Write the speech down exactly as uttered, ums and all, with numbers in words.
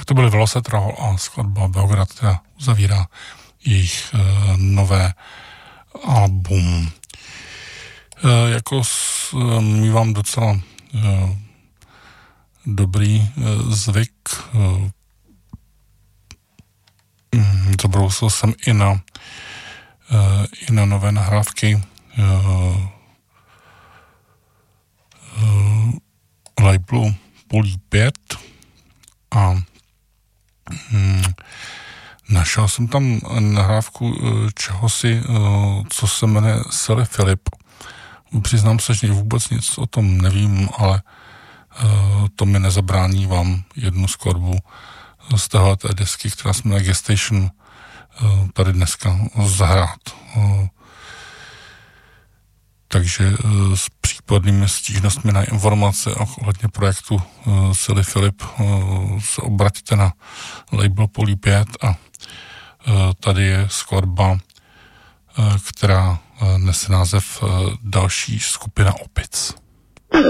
to byly Velocetral a skladba Beograd, která uzavírá jejich uh, nové album. Uh, jako s, uh, mívám docela uh, dobrý uh, zvyk. Uh, Zabrousil jsem i na, uh, i na nové nahrávky uh, uh, labelu Polí pět a um, našel jsem tam nahrávku uh, čehosi, uh, co se jmenuje Silly Philip. Přiznám se, že vůbec nic o tom nevím, ale uh, to mi nezabrání vám jednu skladbu z téhleté desky, která jsme na Gestation uh, tady dneska zahrát. Uh, takže uh, s případnými stížnostmi na informace ohledně projektu uh, Silly Philip uh, se obraťte na label Polí pět a uh, tady je skladba, uh, která uh, nese název uh, Další skupina opic.